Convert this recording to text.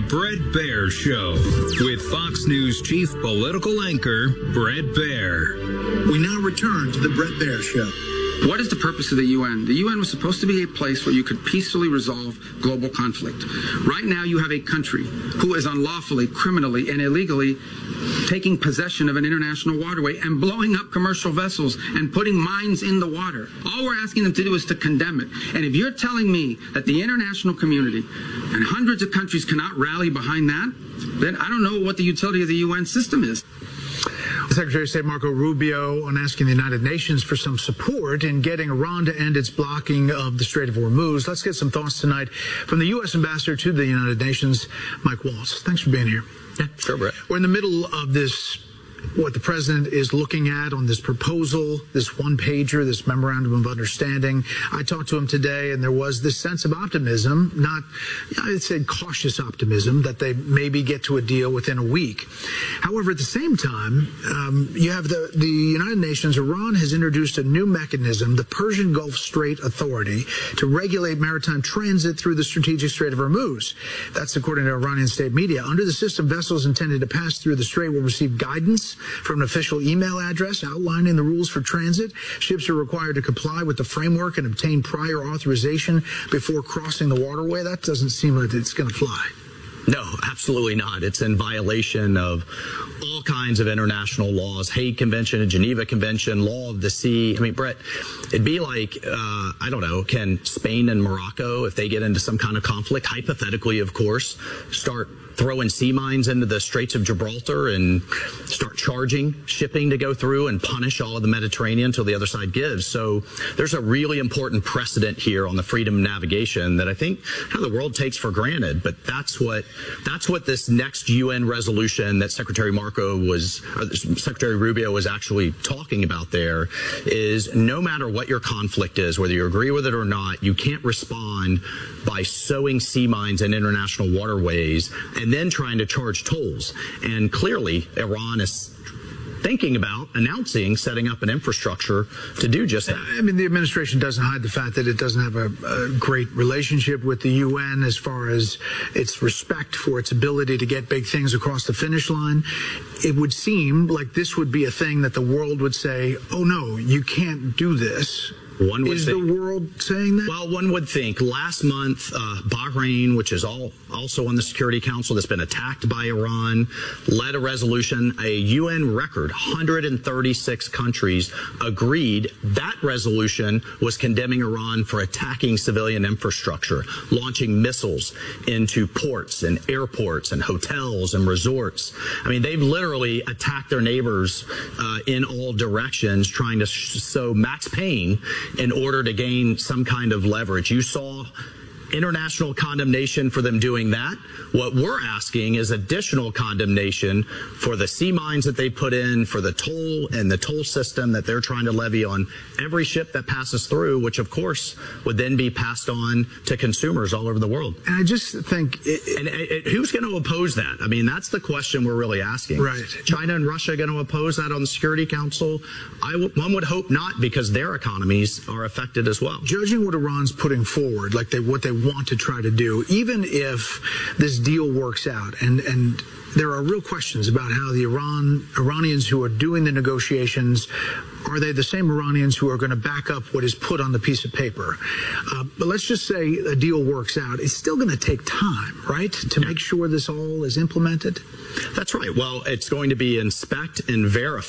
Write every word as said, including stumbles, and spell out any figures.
Bret Baier Show with Fox News chief political anchor Bret Baier. We now return to the Bret Baier Show. What is the purpose of the U N? The U N was supposed to be a place where you could peacefully resolve global conflict. Right now you have a country who is unlawfully, criminally, and illegally taking possession of an international waterway and blowing up commercial vessels and putting mines in the water. All we're asking them to do is to condemn it. And if you're telling me that the international community and hundreds of countries cannot rally behind that, then I don't know what the utility of the U N system is. Secretary of State Marco Rubio on asking the United Nations for some support in getting Iran to end its blocking of the Strait of Hormuz. Let's get some thoughts tonight from the U S ambassador to the United Nations, Mike Waltz. Thanks for being here. Yeah, sure, Brett. We're in the middle of this, what the president is looking at on this proposal, this one-pager, this memorandum of understanding. I talked to him today, and there was this sense of optimism, not, I'd say cautious optimism, that they maybe get to a deal within a week. However, at the same time, um, you have the, the United Nations. Iran has introduced a new mechanism, the Persian Gulf Strait Authority, to regulate maritime transit through the strategic Strait of Hormuz. That's according to Iranian state media. Under the system, vessels intended to pass through the strait will receive guidance from an official email address outlining the rules for transit. Ships are required to comply with the framework and obtain prior authorization before crossing the waterway. That doesn't seem like it's going to fly. No, absolutely not. It's in violation of all kinds of international laws, Hague Convention and Geneva Convention, law of the sea. I mean, Brett, it'd be like, uh, I don't know, can Spain and Morocco, if they get into some kind of conflict, hypothetically, of course, start throwing sea mines into the Straits of Gibraltar and start charging shipping to go through and punish all of the Mediterranean until the other side gives. So there's a really important precedent here on the freedom of navigation that I think how the world takes for granted. But that's what that's what this next U N resolution that Secretary Marco was, or Secretary Rubio was actually talking about there is no matter what your conflict is, whether you agree with it or not, you can't respond by sowing sea mines in international waterways and then trying to charge tolls. And clearly, Iran is thinking about announcing setting up an infrastructure to do just that. I mean, the administration doesn't hide the fact that it doesn't have a, a great relationship with the U N as far as its respect for its ability to get big things across the finish line. It would seem like this would be a thing that the world would say, oh, no, you can't do this. One would is think, the world saying that? Well, one would think. Last month, uh, Bahrain, which is all also on the Security Council that's been attacked by Iran, led a resolution, a U N record, one hundred thirty-six countries agreed. That resolution was condemning Iran for attacking civilian infrastructure, launching missiles into ports and airports and hotels and resorts. I mean, they've literally attacked their neighbors uh, in all directions, trying to sow Max Payne in order to gain some kind of leverage. You saw international condemnation for them doing that. What we're asking is additional condemnation for the sea mines that they put in, for the toll and the toll system that they're trying to levy on every ship that passes through, which of course would then be passed on to consumers all over the world. And I just think... It, and it, it, who's going to oppose that? I mean, that's the question we're really asking. Right. China and Russia going to oppose that on the Security Council? I w one would hope not, because their economies are affected as well. Judging what Iran's putting forward, like they what they want to try to do, even if this deal works out, and and there are real questions about how the Iran Iranians who are doing the negotiations, are they the same Iranians who are going to back up what is put on the piece of paper? Uh, but let's just say a deal works out. It's still going to take time, right, to make sure this all is implemented? That's right. Well, it's going to be inspect and verify.